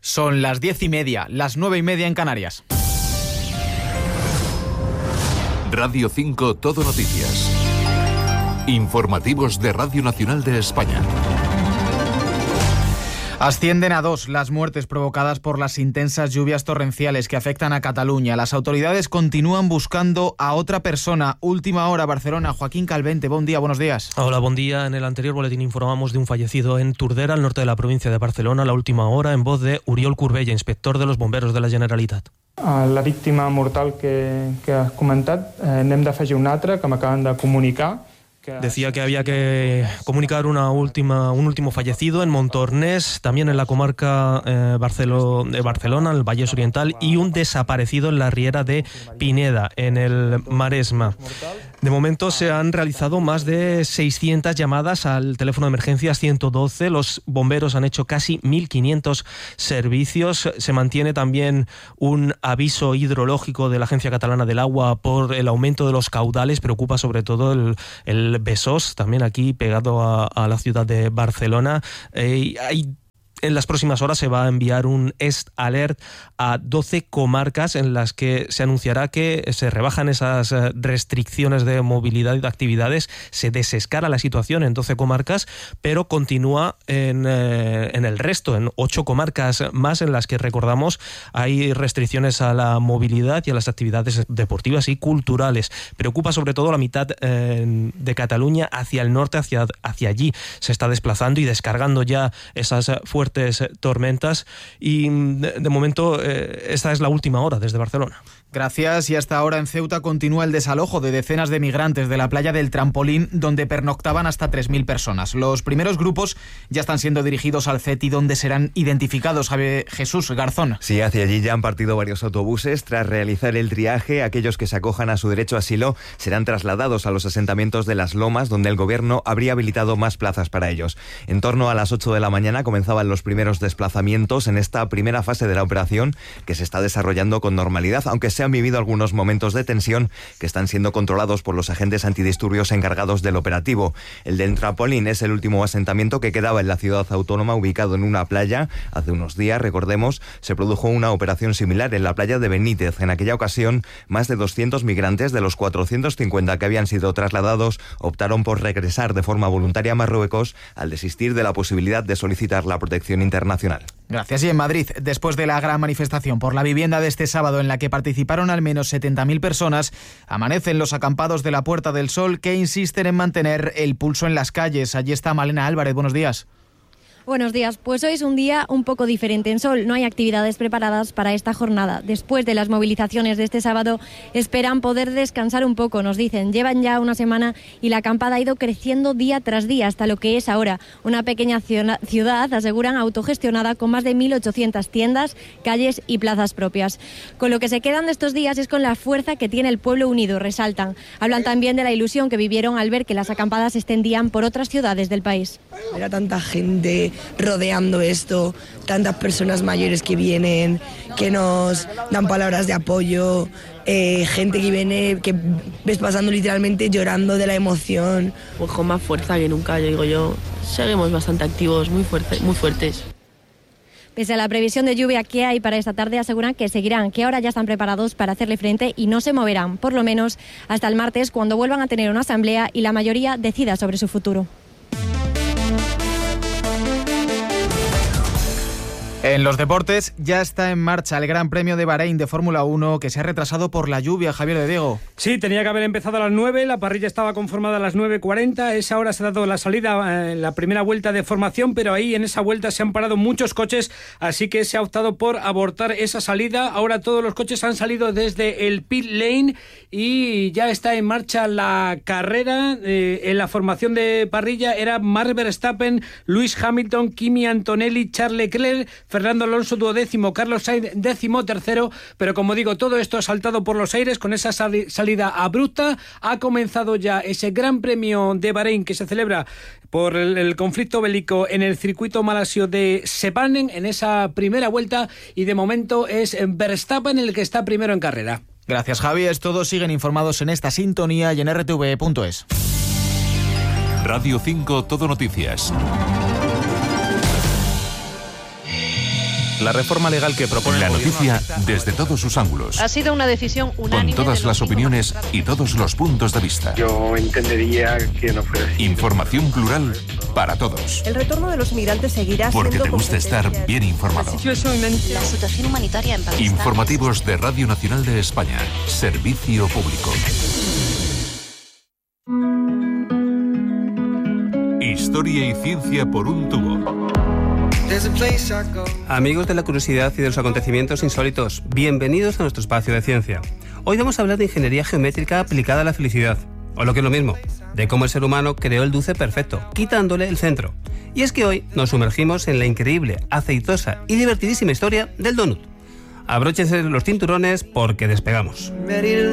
Son las 10:30, las 9:30 en Canarias. Radio 5 Todo Noticias. Informativos de Radio Nacional de España. Ascienden a 2 las muertes provocadas por las intensas lluvias torrenciales que afectan a Cataluña. Las autoridades continúan buscando a otra persona. Última hora, Barcelona. Joaquín Calvente, buen día, buenos días. Hola, buen día. En el anterior boletín informamos de un fallecido en Tordera, al norte de la provincia de Barcelona. La última hora, en voz de Oriol Corbella, inspector de los bomberos de la Generalitat. La víctima mortal que has comentat, n'hem d'afegir una altra que m'acaben de comunicar. Decía que había que comunicar un último fallecido en Montornès, también en la comarca de Barcelona, el Vallès Oriental, y un desaparecido en la Riera de Pineda, en el Maresma. De momento se han realizado más de 600 llamadas al teléfono de emergencias 112. Los bomberos han hecho casi 1.500 servicios. Se mantiene también un aviso hidrológico de la Agencia Catalana del Agua por el aumento de los caudales. Preocupa sobre todo el Besòs, también aquí pegado a la ciudad de Barcelona. En las próximas horas se va a enviar un Est Alert a 12 comarcas en las que se anunciará que se rebajan esas restricciones de movilidad y de actividades. Se desescala la situación en 12 comarcas, pero continúa en el resto, en 8 comarcas más en las que, recordamos, hay restricciones a la movilidad y a las actividades deportivas y culturales. Preocupa sobre todo la mitad de Cataluña hacia el norte, hacia allí. Se está desplazando y descargando ya esas fuertes tormentas y de momento esta es la última hora desde Barcelona. Gracias. Y hasta ahora en Ceuta continúa el desalojo de decenas de migrantes de la playa del Trampolín, donde pernoctaban hasta 3.000 personas. Los primeros grupos ya están siendo dirigidos al CETI, donde serán identificados. Jesús Garzón. Sí, hacia allí ya han partido varios autobuses. Tras realizar el triaje, aquellos que se acojan a su derecho a asilo serán trasladados a los asentamientos de Las Lomas, donde el gobierno habría habilitado más plazas para ellos. En torno a las 8 de la mañana comenzaban los primeros desplazamientos en esta primera fase de la operación, que se está desarrollando con normalidad, aunque se han vivido algunos momentos de tensión que están siendo controlados por los agentes antidisturbios encargados del operativo. El del Trampolín es el último asentamiento que quedaba en la ciudad autónoma, ubicado en una playa. Hace unos días, recordemos, se produjo una operación similar en la playa de Benítez. En aquella ocasión, más de 200 migrantes de los 450 que habían sido trasladados optaron por regresar de forma voluntaria a Marruecos al desistir de la posibilidad de solicitar la protección internacional. Gracias. Y en Madrid, después de la gran manifestación por la vivienda de este sábado en la que participaron al menos 70.000 personas, amanecen los acampados de la Puerta del Sol, que insisten en mantener el pulso en las calles. Allí está Malena Álvarez. Buenos días. Buenos días, pues hoy es un día un poco diferente en Sol. No hay actividades preparadas para esta jornada. Después de las movilizaciones de este sábado, esperan poder descansar un poco, nos dicen. Llevan ya una semana y la acampada ha ido creciendo día tras día hasta lo que es ahora una pequeña ciudad, aseguran, autogestionada, con más de 1.800 tiendas, calles y plazas propias. Con lo que se quedan de estos días es con la fuerza que tiene el pueblo unido, resaltan. Hablan también de la ilusión que vivieron al ver que las acampadas se extendían por otras ciudades del país. Era tanta gente rodeando esto, tantas personas mayores que vienen, que nos dan palabras de apoyo, gente que viene, que ves pasando literalmente llorando de la emoción. Pues con más fuerza que nunca, yo digo yo, seguimos bastante activos, muy fuertes. Pese a la previsión de lluvia que hay para esta tarde, aseguran que seguirán, que ahora ya están preparados para hacerle frente y no se moverán, por lo menos hasta el martes, cuando vuelvan a tener una asamblea y la mayoría decida sobre su futuro. En los deportes ya está en marcha el Gran Premio de Bahrein de Fórmula 1, que se ha retrasado por la lluvia. Javier de Diego. Sí, tenía que haber empezado a las 9, la parrilla estaba conformada a las 9:40, esa hora se ha dado la salida en la primera vuelta de formación, pero ahí en esa vuelta se han parado muchos coches, así que se ha optado por abortar esa salida. Ahora todos los coches han salido desde el pit lane y ya está en marcha la carrera. En la formación de parrilla era Max Verstappen, Lewis Hamilton, Kimi Antonelli, Charles Leclerc, Fernando Alonso 12º, Carlos Sainz 13º, pero como digo, todo esto ha saltado por los aires con esa salida abrupta. Ha comenzado ya ese Gran Premio de Bahrein que se celebra por el conflicto bélico en el circuito malasio de Sepang en esa primera vuelta, y de momento es Verstappen el que está primero en carrera. Gracias, Javi. Todos siguen informados en esta sintonía y en rtv.es. Radio 5 Todo Noticias. La reforma legal que propone La el gobierno noticia desde todos sus ángulos. Ha sido una decisión unánime. Con todas las opiniones y todos los puntos de vista. Yo entendería que no fuera así. Información plural para todos. El retorno de los inmigrantes seguirá Porque siendo te gusta estar bien informado. La situación humanitaria en Pakistán. Informativos de Radio Nacional de España. Servicio público. Historia y ciencia por un tubo. Amigos de la curiosidad y de los acontecimientos insólitos, bienvenidos a nuestro espacio de ciencia. Hoy vamos a hablar de ingeniería geométrica aplicada a la felicidad, o lo que es lo mismo, de cómo el ser humano creó el dulce perfecto, quitándole el centro. Y es que hoy nos sumergimos en la increíble, aceitosa y divertidísima historia del donut. Abróchense los cinturones porque despegamos.